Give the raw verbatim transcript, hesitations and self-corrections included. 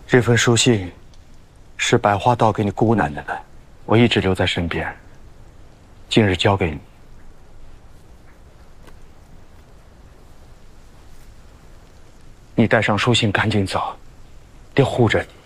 这份书信是百花道给你姑奶奶的，我一直留在身边，今日交给你。你带上书信，赶紧走，爹护着你。